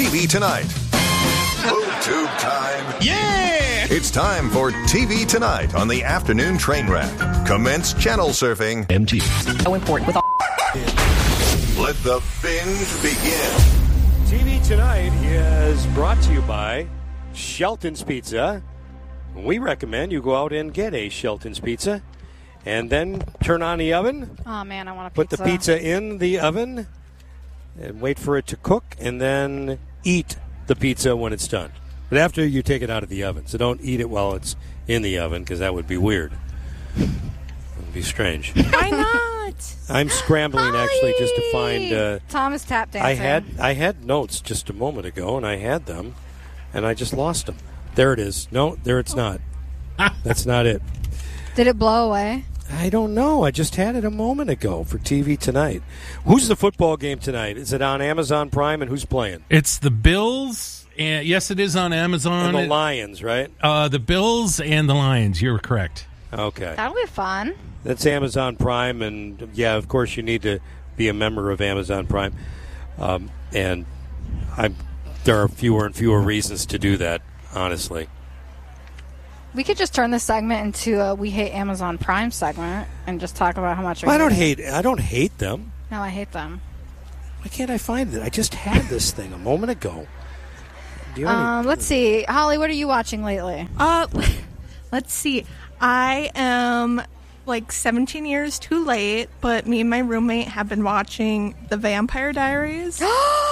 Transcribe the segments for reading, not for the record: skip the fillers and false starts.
TV Tonight. Tube time. Yeah! It's time for TV Tonight on the afternoon train wreck. Commence channel surfing. MT. So important with all. Let the binge begin. TV Tonight is brought to you by Shelton's Pizza. We recommend you go out and get a Shelton's Pizza and then turn on the oven. Oh, man, I want a Put pizza. the pizza in the oven and wait for it to cook and then eat the pizza when it's done. But after you take it out of the oven. So don't eat it while it's in the oven because that would be weird. It would be strange. Why not? I'm scrambling actually just to find... Thomas tap dancing. I had notes just a moment ago, and I had them, and I just lost them. There it is. No, there it's not. That's not it. Did it blow away? I don't know. I just had it a moment ago for TV Tonight. Who's the football game tonight? Is it on Amazon Prime, and who's playing? It's the Bills. And yes, it is on Amazon. And the Lions, right? The Bills and the Lions. You're correct. Okay. That'll be fun. That's Amazon Prime, and, yeah, of course you need to be a member of Amazon Prime. And there are fewer and fewer reasons to do that, honestly. We could just turn this segment into a We Hate Amazon Prime segment and just talk about how much Well, I don't hate them. No, I hate them. Why can't I find it? I just had this thing a moment ago. Do you have any- Let's see. Holly, what are you watching lately? Let's see. I am like 17 years too late, but me and my roommate have been watching The Vampire Diaries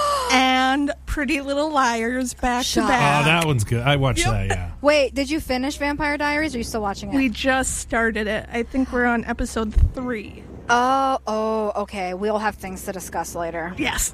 and Pretty Little Liars back to Oh, back. that one's good. I watched that, yeah. Wait, did you finish Vampire Diaries, or are you still watching it? We just started it. I think we're on episode 3. Oh, okay. We'll have things to discuss later. Yes.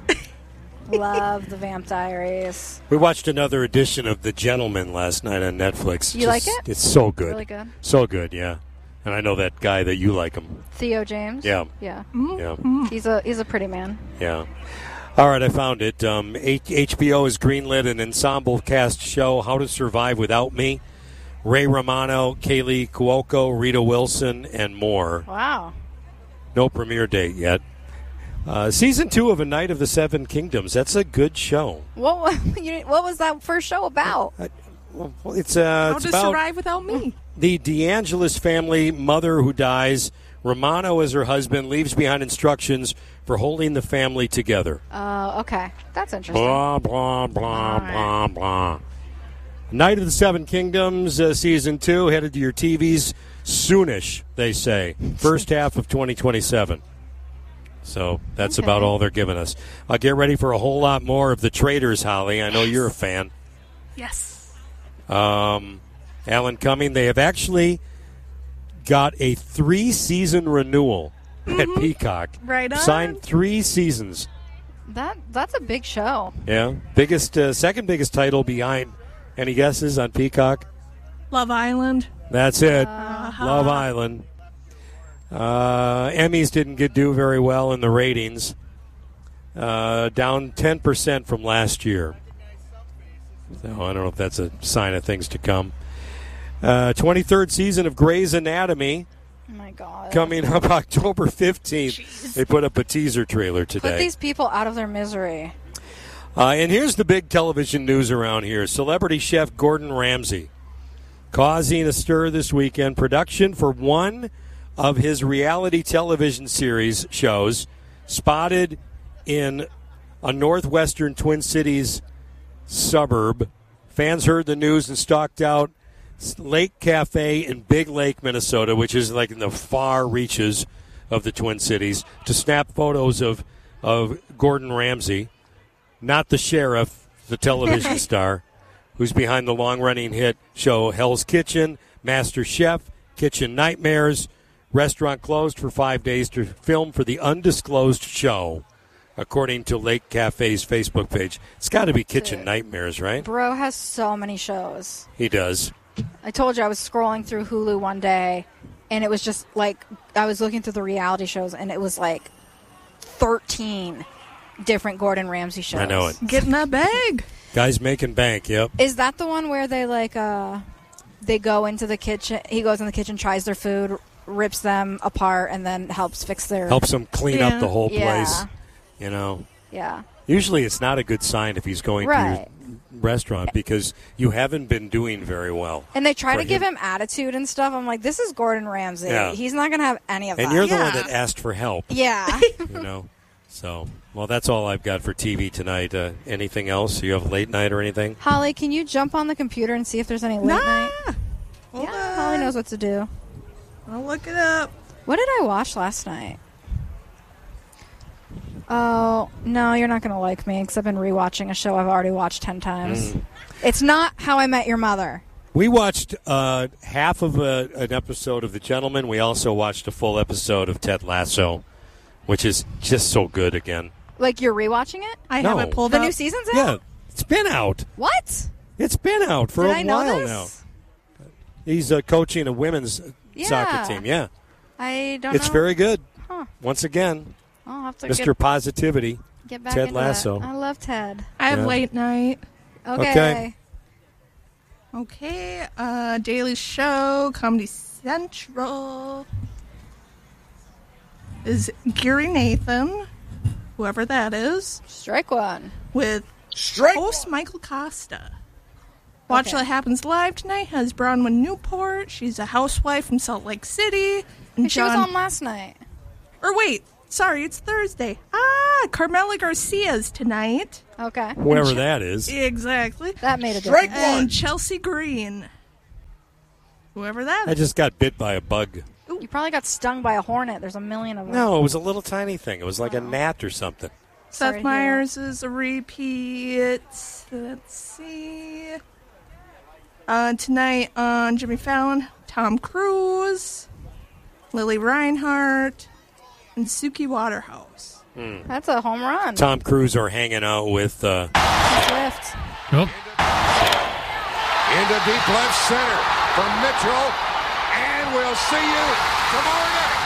Love The Vamp Diaries. We watched another edition of The Gentleman last night on Netflix. You like it? It's so good. Really good? So good, yeah. And I know that guy that you like him. Theo James? Yeah. Yeah. Yeah. He's a pretty man. Yeah. All right, I found it. HBO has greenlit an ensemble cast show, How to Survive Without Me. Ray Romano, Kaylee Cuoco, Rita Wilson, and more. Wow. No premiere date yet. Season 2 of A Night of the Seven Kingdoms. That's a good show. What was that first show about? It's How it's to about Survive Without Me. the DeAngelis family, mother who dies. Romano, as her husband, leaves behind instructions for holding the family together. Okay. That's interesting. Blah, blah, blah, blah, blah. Night of the Seven Kingdoms, Season 2, headed to your TVs soonish, they say. First half of 2027. So that's about all they're giving us. Get ready for a whole lot more of The Traitors, Holly. I know you're a fan. Yes. Alan Cumming, they have actually got a 3-season renewal at Peacock. Right on. Signed 3 seasons. That's a big show. Yeah. Biggest, second biggest title behind, any guesses on Peacock? Love Island. That's it. Love Island. Emmys didn't do very well in the ratings. Down 10% from last year. So I don't know if that's a sign of things to come. 23rd season of Grey's Anatomy. Oh, my God. Coming up October 15th. Jeez. They put up a teaser trailer Put today. these people out of their misery. And here's the big television news around here. Celebrity chef Gordon Ramsay causing a stir this weekend. Production for one of his reality television series shows spotted in a northwestern Twin Cities suburb. Fans heard the news and stalked out Lake Cafe in Big Lake, Minnesota, which is like in the far reaches of the Twin Cities, to snap photos of Gordon Ramsay, not the sheriff, the television star, who's behind the long-running hit show Hell's Kitchen, Master Chef, Kitchen Nightmares. Restaurant closed for 5 days to film for the undisclosed show, according to Lake Cafe's Facebook page. It's got to be Kitchen Nightmares, right? Bro has so many shows. He does. I told you I was scrolling through Hulu one day, and it was just like I was looking through the reality shows, and it was like 13 different Gordon Ramsay shows. I know it. Get in that bag. Guys making bank, yep. Is that the one where they they go into the kitchen? He goes in the kitchen, tries their food, rips them apart, and then helps them clean Yeah. up the whole place. Yeah. You know. Yeah. Usually it's not a good sign if he's going to your restaurant because you haven't been doing very well. And they try to give him attitude and stuff. I'm like, this is Gordon Ramsay. Yeah. He's not going to have any of that. And you're the one that asked for help. Yeah. So, well, that's all I've got for TV tonight. Anything else? You have late night or anything? Holly, can you jump on the computer and see if there's any late night? Hold on. Holly knows what to do. I'll look it up. What did I watch last night? Oh, no, you're not going to like me because I've been rewatching a show I've already watched 10 times. It's not How I Met Your Mother. We watched half of an episode of The Gentleman. We also watched a full episode of Ted Lasso, which is just so good again. Like, you're rewatching it? I have it pulled the up. new season's out? Yeah, it's been out. What? It's been out for Did a I know while this? now. He's coaching a women's soccer team. Yeah, I don't know. it's very good. Huh. Once again, I'll have to Mr. Positivity, get back Ted into Lasso. That. I love Ted. I have late night. Okay. Okay. Daily Show, Comedy Central is Gary Nathan, whoever that is, Strike one. with host Michael Costa. Watch What Happens Live tonight has Bronwyn Newport. She's a housewife from Salt Lake City. And She was on last night. Or wait, sorry, it's Thursday. Carmela Garcia's tonight. Okay. Whoever that is. Exactly. That made a difference. And Chelsea Green. Whoever that I is. just got bit by a bug. You probably got stung by a hornet. There's a million of them. No, it was a little tiny thing. It was like a gnat or something. Sorry to Seth hear Meyers is a repeat. Let's see. Tonight on Jimmy Fallon, Tom Cruise, Lily Reinhart, and Suki Waterhouse. That's a home run. Tom Cruise are hanging out with Swift. Nope. Into deep left center for Mitchell, and we'll see you tomorrow night.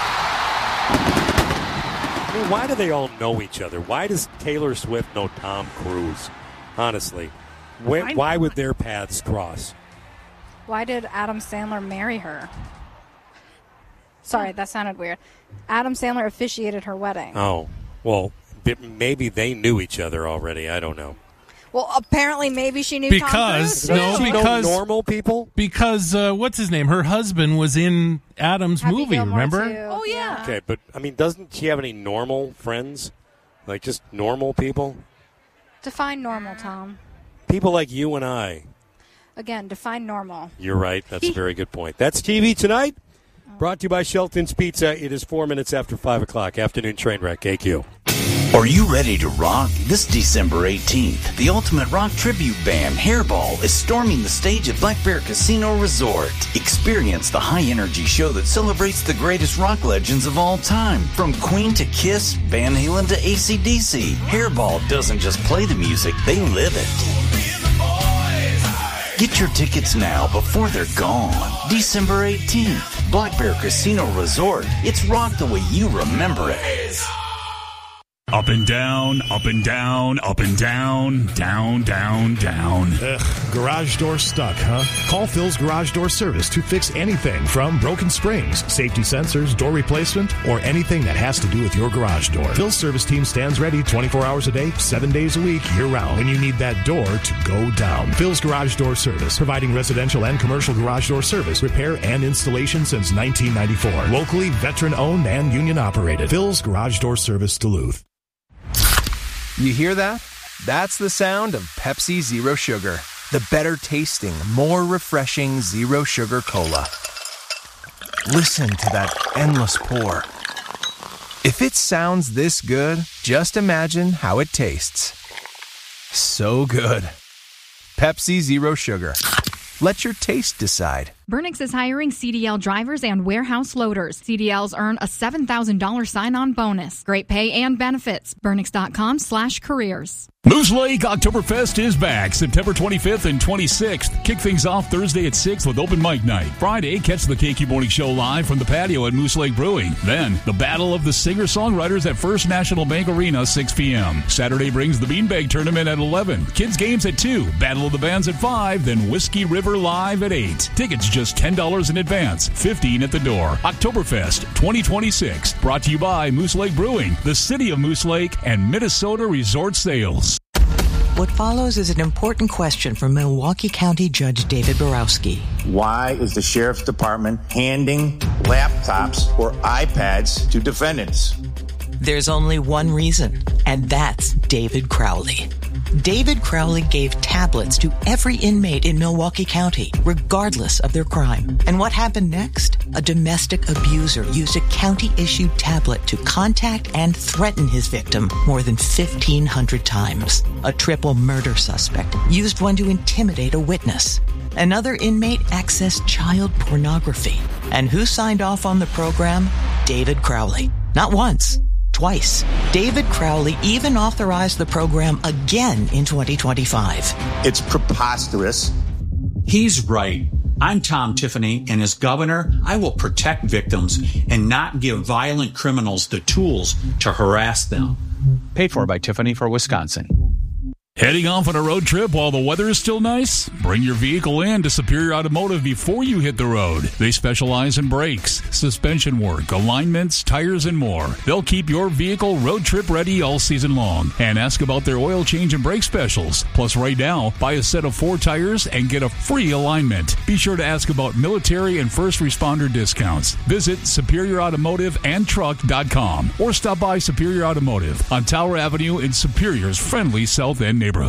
I mean, why do they all know each other? Why does Taylor Swift know Tom Cruise? Honestly. Why would their paths cross? Why did Adam Sandler marry her? Sorry, that sounded weird. Adam Sandler officiated her wedding. Oh, well, maybe they knew each other already. I don't know. Well, apparently maybe she knew Tom Because Cruise. no, Does she know because normal people. Because what's his name? Her husband was in Adam's Happy movie. Gilmore Remember? too. Oh, yeah. Okay, but I mean, doesn't she have any normal friends? Like just normal people? Define normal, Tom. People like you and I. Again, define normal. You're right. That's a very good point. That's TV tonight. Brought to you by Shelton's Pizza. It is 4 minutes after 5 o'clock. Afternoon train wreck. KQ. Are you ready to rock? This December 18th, the ultimate rock tribute band, Hairball, is storming the stage at Black Bear Casino Resort. Experience the high-energy show that celebrates the greatest rock legends of all time. From Queen to Kiss, Van Halen to AC/DC, Hairball doesn't just play the music, they live it. Get your tickets now before they're gone. December 18th, Black Bear Casino Resort. It's rock the way you remember it. Up and down, up and down, up and down, down, down, down. Ugh, garage door stuck, huh? Call Phil's Garage Door Service to fix anything from broken springs, safety sensors, door replacement, or anything that has to do with your garage door. Phil's service team stands ready 24 hours a day, 7 days a week, year-round, when you need that door to go down. Phil's Garage Door Service, providing residential and commercial garage door service, repair, and installation since 1994. Locally, veteran-owned and union-operated. Phil's Garage Door Service, Duluth. You hear that? That's the sound of Pepsi Zero Sugar. The better tasting, more refreshing Zero Sugar Cola. Listen to that endless pour. If it sounds this good, just imagine how it tastes. So good. Pepsi Zero Sugar. Let your taste decide. Burnix is hiring CDL drivers and warehouse loaders. CDLs earn a $7,000 sign-on bonus. Great pay and benefits. Burnix.com/careers. Moose Lake Oktoberfest is back September 25th and 26th. Kick things off Thursday at 6 with open mic night. Friday, catch the KQ Morning Show live from the patio at Moose Lake Brewing. Then, the Battle of the Singer-Songwriters at First National Bank Arena, 6 p.m. Saturday brings the Beanbag Tournament at 11. Kids games at 2. Battle of the Bands at 5. Then Whiskey River live at 8. Tickets just just $10 in advance, $15 at the door. Oktoberfest 2026, brought to you by Moose Lake Brewing, the City of Moose Lake, and Minnesota Resort Sales. What follows is an important question from Milwaukee County Judge David Borowski. Why is the Sheriff's Department handing laptops or iPads to defendants? There's only one reason, and that's David Crowley. David Crowley gave tablets to every inmate in Milwaukee County, regardless of their crime. And what happened next? A domestic abuser used a county-issued tablet to contact and threaten his victim more than 1,500 times. A triple murder suspect used one to intimidate a witness. Another inmate accessed child pornography. And who signed off on the program? David Crowley. Not once. Twice. David Crowley even authorized the program again in 2025. It's preposterous. He's right. I'm Tom Tiffany, and as governor, I will protect victims and not give violent criminals the tools to harass them. Paid for by Tiffany for Wisconsin. Heading off on a road trip while the weather is still nice? Bring your vehicle in to Superior Automotive before you hit the road. They specialize in brakes, suspension work, alignments, tires, and more. They'll keep your vehicle road trip ready all season long. And ask about their oil change and brake specials. Plus, right now, buy a set of 4 tires and get a free alignment. Be sure to ask about military and first responder discounts. Visit SuperiorAutomotiveandTruck.com or stop by Superior Automotive on Tower Avenue in Superior's friendly South End neighborhood.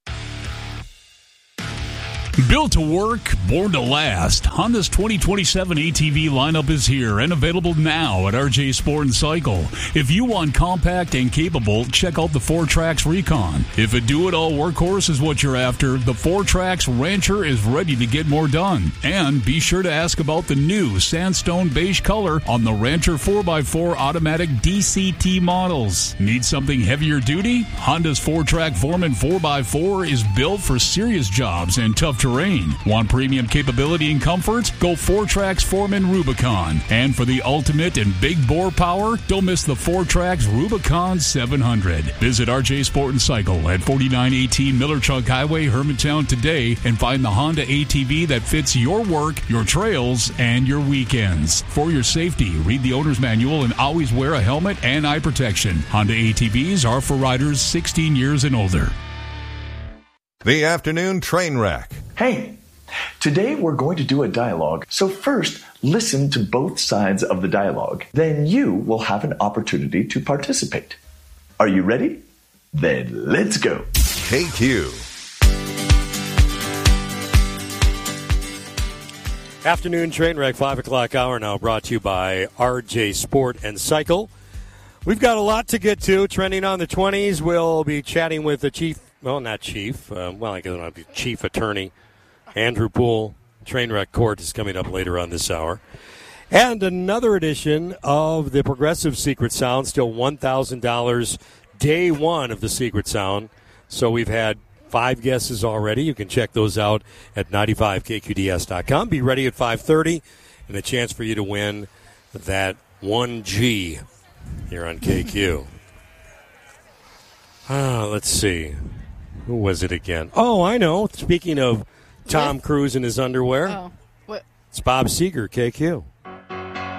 Built to work, born to last. Honda's 2027 ATV lineup is here and available now at RJ Sport and Cycle. If you want compact and capable, check out the 4Trax Recon. If a do-it-all workhorse is what you're after, the 4Trax Rancher is ready to get more done. And be sure to ask about the new sandstone beige color on the Rancher 4x4 automatic DCT models. Need something heavier duty? Honda's 4Track Foreman 4x4 is built for serious jobs and tough terrain. Want premium capability and comfort? Go 4Trax Foreman Rubicon. And for the ultimate and big bore power, don't miss the 4Trax Rubicon 700. Visit RJ Sport and Cycle at 4918 Miller Truck Highway, Hermantown today and find the Honda ATV that fits your work, your trails, and your weekends. For your safety, read the owner's manual and always wear a helmet and eye protection. Honda ATVs are for riders 16 years and older. The Afternoon Train Wreck. Hey, today we're going to do a dialogue, so first listen to both sides of the dialogue. Then you will have an opportunity to participate. Are you ready? Then let's go. KQ. Afternoon Train Wreck, 5 o'clock hour now, brought to you by RJ Sport and Cycle. We've got a lot to get to. Trending on the 20s, we'll be chatting with the chief. Well, not chief. I guess I'll be chief attorney. Andrew Poole. Trainwreck Court is coming up later on this hour. And another edition of the Progressive Secret Sound. Still $1,000 day one of the Secret Sound. So we've had 5 guesses already. You can check those out at 95kqds.com. Be ready at 5:30 and a chance for you to win that 1G here on KQ. Let's see. Who was it again? Oh, I know. Speaking of Tom Cruise in his underwear, what? It's Bob Seger, KQ.